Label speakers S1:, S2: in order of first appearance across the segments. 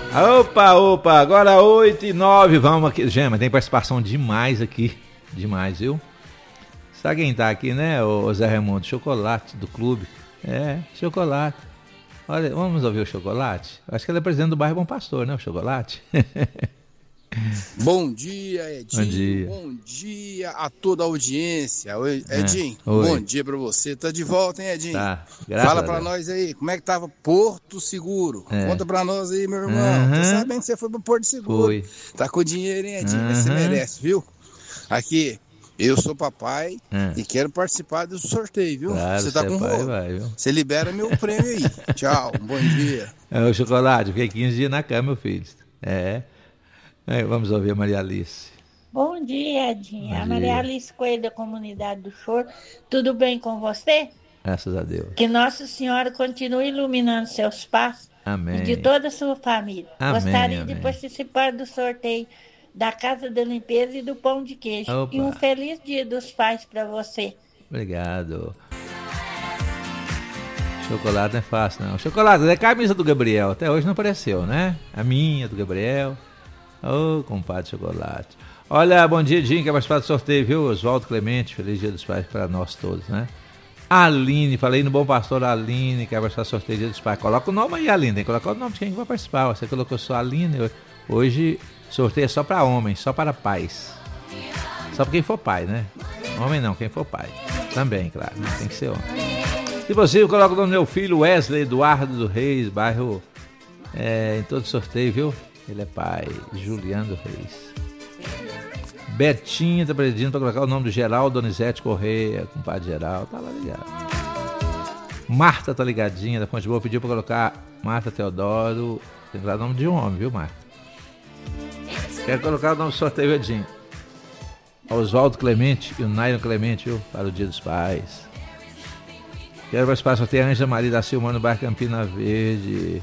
S1: Opa, agora 8h09, vamos aqui. Gema, tem participação demais aqui, demais, viu? Sabe quem tá aqui, né, o Zé Raimundo? Chocolate do clube. É, Chocolate. Olha, vamos ouvir o Chocolate? Acho que ele é presidente do bairro Bom Pastor, né, o Chocolate?
S2: Bom dia, Edinho.
S1: Bom dia.
S2: Bom dia a toda a audiência. Oi, Edinho,
S1: Oi.
S2: bom dia pra você. Tá de volta, hein, Edinho?
S1: Tá, graças
S2: Fala
S1: a
S2: pra
S1: Deus.
S2: nós aí, como é que tava Porto Seguro? Conta pra nós aí, meu irmão.
S1: Uhum.
S2: Tô sabendo que você foi pro Porto Seguro.
S1: Foi.
S2: Tá com dinheiro, hein, Edinho? Mas você merece, viu? Aqui, eu sou papai e quero participar do sorteio, viu?
S1: Claro,
S2: você tá com
S1: pai,
S2: rolo.
S1: vai, viu?
S2: Você libera meu prêmio aí. Tchau, bom dia.
S1: O Chocolate, fiquei 15 dias na cama, meu filho. Vamos ouvir a Maria Alice.
S3: Bom dia, Edinho.
S1: Bom
S3: A Maria
S1: dia.
S3: Alice Coelho da Comunidade do Choro. Tudo bem com você?
S1: Graças a Deus.
S3: Que Nossa Senhora continue iluminando seus passos
S1: Amém.
S3: e de toda a sua família.
S1: Amém,
S3: Gostaria
S1: amém.
S3: de participar do sorteio da Casa da Limpeza e do Pão de Queijo.
S1: Opa.
S3: E um feliz Dia dos Pais para você.
S1: Obrigado. Chocolate não é fácil, não. Chocolate, é a camisa do Gabriel. Até hoje não apareceu, né? A minha, do Gabriel. Ô, compadre Chocolate. Olha, bom dia, Dinho. Quer participar do sorteio, viu? Oswaldo Clemente. Feliz Dia dos Pais para nós todos, né? Aline, falei no Bom Pastor, Aline. Quer participar do sorteio Dia dos Pais. Coloca o nome aí, Aline. Tem que colocar o nome de quem vai participar. Você colocou só Aline. Hoje, sorteio é só para homens, só para pais. Só para quem for pai, né? Homem não, quem for pai. Também, claro. Tem que ser homem. Se possível, coloca o nome do meu filho, Wesley Eduardo do Reis, bairro, em todo sorteio, viu? Ele é pai, Juliano do Reis. Betinho tá pedindo para colocar o nome do Geraldo Donizete Correia, compadre Geraldo, tá lá ligado. Marta tá ligadinha, da Fonte Boa, pediu para colocar Marta Teodoro, tem que dar o nome de um homem, viu, Marta? Quer colocar o nome do sorteio, Edinho? Oswaldo Clemente e o Nairo Clemente, viu? Para o Dia dos Pais. Quero participar do sorteio Ângela Maria da Silva no bairro Campina Verde.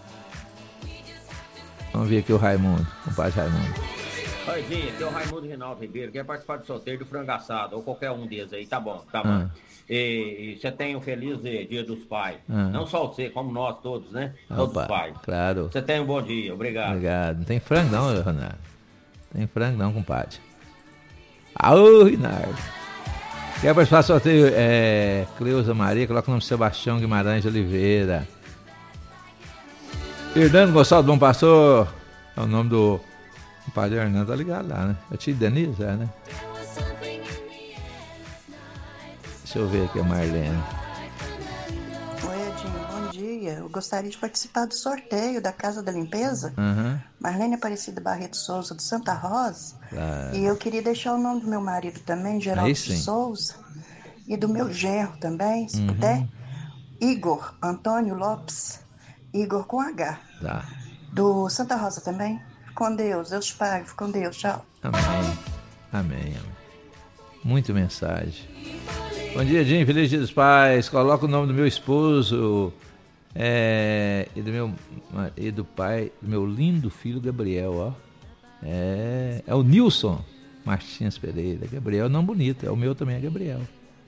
S1: Vamos ver aqui o Raimundo, compadre Raimundo.
S4: Oi, Dinho, aqui é o Raimundo Rinaldo Ribeiro. Quer participar do sorteio do frango assado, ou qualquer um deles aí, tá bom, tá bom. E você tem um feliz Dia dos Pais. Não só você, como nós todos, né? Todos os pais.
S1: Claro.
S4: Você tem um bom dia, obrigado.
S1: Obrigado. Não tem frango não, Renato. Não tem frango não, compadre. Aô, Rinaldo. Quer participar do sorteio? Cleusa Maria, coloca o nome de Sebastião Guimarães de Oliveira. Hernando Gonçalves Bom Pastor. É o nome do compadre Hernando, tá ligado lá, né? É tio Denise, né? Deixa eu ver aqui a Marlene.
S5: Oi, Edinho, bom dia. Eu gostaria de participar do sorteio da Casa da Limpeza. Marlene Aparecida Barreto Souza, do Santa Rosa.
S1: Claro.
S5: E eu queria deixar o nome do meu marido também, Geraldo de Souza. E do meu genro também, se puder. Igor Antônio Lopes. Igor com H.
S1: Tá.
S5: Do Santa Rosa também. Com Deus, Deus te pague. Com Deus, tchau.
S1: Amém. Amém. Muita mensagem. Bom dia, Dinho. Feliz Dia dos Pais. Coloca o nome do meu esposo e do pai do meu lindo filho Gabriel, ó. É o Nilson Martins Pereira. Gabriel não bonito, é o meu também, é Gabriel.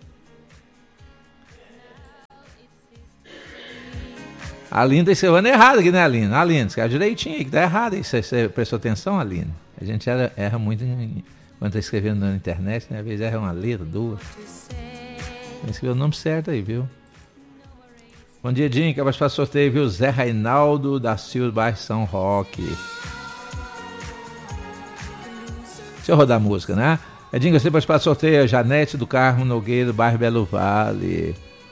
S1: A Aline tá escrevendo errado aqui, né, Aline? Aline, escreve direitinho aí, que tá errado aí. Você prestou atenção, Aline? A gente erra muito quando tá escrevendo na internet, né? Às vezes erra uma letra, duas. Tem que escrever o nome certo aí, viu? Bom dia, Dinho. Quer participar do sorteio, viu? Zé Reinaldo da Silva, bairro São Roque. Deixa eu rodar a música, né? Edinho, gostaria de participar do sorteio. Janete do Carmo Nogueira, bairro Belo Vale.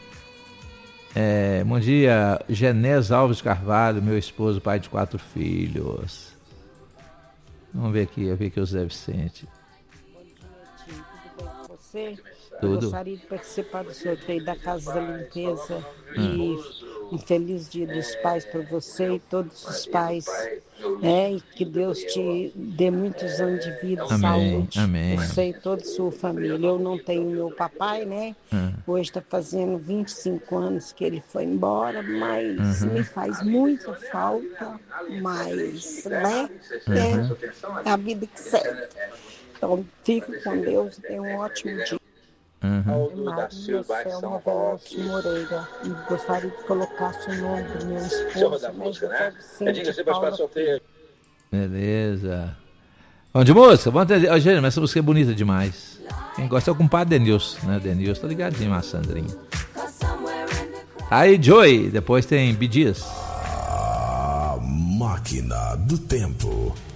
S1: Bom dia, Genés Alves Carvalho, meu esposo, pai de 4 filhos. Vamos ver aqui, eu vi aqui o Zé Vicente.
S6: Bom dia, Tim. Tudo bem com você?
S1: Tudo.
S6: Eu gostaria de participar do sorteio da Casa da Limpeza e um feliz Dia dos Pais para você e todos os pais. E que Deus te dê muitos anos de vida, saúde.
S1: Amém.
S6: Você e toda a sua família. Eu não tenho meu papai, né? Hoje está fazendo 25 anos que ele foi embora, mas me faz muita falta, mas, né? É a vida que segue. Então, fique com Deus e tenha um ótimo dia. Maria Selma Veloso Moreira. E gostaria de colocar o nome do meu esposo, mas Vicente Paula.
S1: Beleza. Vamos de música? Vamos atender. Ô, gente, mas essa música é bonita demais. Quem gosta é o compadre Denilson, né? Denilson, tá ligadinho, a Sandrinha. Aí, Joey, depois tem Bee Gees.
S7: A Máquina do Tempo.